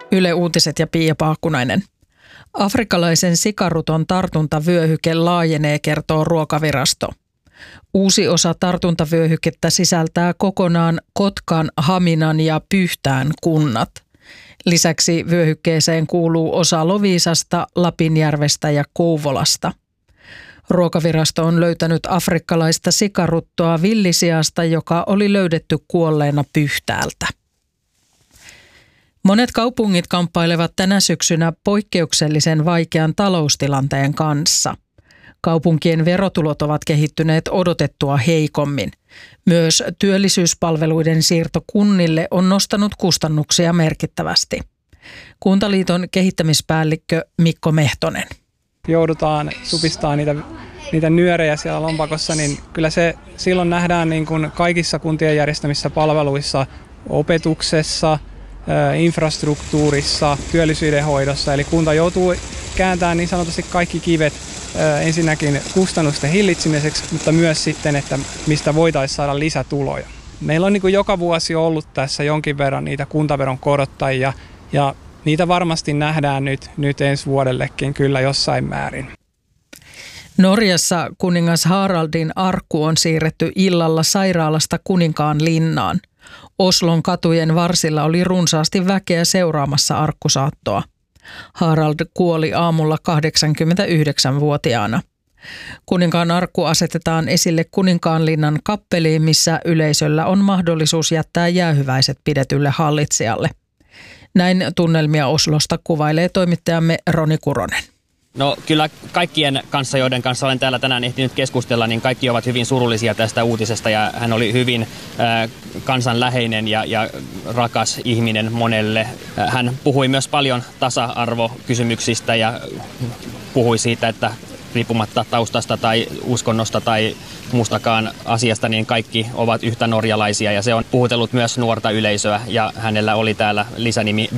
Yle Uutiset ja Pia Paakkunainen. Afrikkalaisen sikaruton tartuntavyöhyke laajenee, kertoo Ruokavirasto. Uusi osa tartuntavyöhykettä sisältää kokonaan Kotkan, Haminan ja Pyhtään kunnat. Lisäksi vyöhykkeeseen kuuluu osa Loviisasta, Lapinjärvestä ja Kouvolasta. Ruokavirasto on löytänyt afrikkalaista sikaruttoa villisiasta, joka oli löydetty kuolleena Pyhtäältä. Monet kaupungit kamppailevat tänä syksynä poikkeuksellisen vaikean taloustilanteen kanssa. Kaupunkien verotulot ovat kehittyneet odotettua heikommin. Myös työllisyyspalveluiden siirto kunnille on nostanut kustannuksia merkittävästi. Kuntaliiton kehittämispäällikkö Mikko Mehtonen. Joudutaan supistamaan niitä nyörejä siellä lompakossa, niin kyllä se silloin nähdään niin kuin kaikissa kuntien järjestämissä palveluissa, opetuksessa, infrastruktuurissa, työllisyyden hoidossa. Eli kunta joutuu kääntämään niin sanotusti kaikki kivet ensinnäkin kustannusten hillitsemiseksi, mutta myös sitten, että mistä voitaisiin saada lisätuloja. Meillä on niin kuin joka vuosi ollut tässä jonkin verran niitä kuntaveron korottajia ja niitä varmasti nähdään nyt ensi vuodellekin kyllä jossain määrin. Norjassa kuningas Haraldin arkku on siirretty illalla sairaalasta Kuninkaan linnaan. Oslon katujen varsilla oli runsaasti väkeä seuraamassa arkkusaattoa. Harald kuoli aamulla 89-vuotiaana. Kuninkaan arkku asetetaan esille Kuninkaanlinnan kappeliin, missä yleisöllä on mahdollisuus jättää jäähyväiset pidetylle hallitsijalle. Näin tunnelmia Oslosta kuvailee toimittajamme Roni Kuronen. No kyllä kaikkien kanssa, joiden kanssa olen täällä tänään ehtinyt keskustella, niin kaikki ovat hyvin surullisia tästä uutisesta ja hän oli hyvin kansanläheinen ja rakas ihminen monelle. Hän puhui myös paljon tasa-arvokysymyksistä ja puhui siitä, että riippumatta taustasta tai uskonnosta tai muustakaan asiasta, niin kaikki ovat yhtä norjalaisia ja se on puhutellut myös nuorta yleisöä ja hänellä oli täällä lisänimi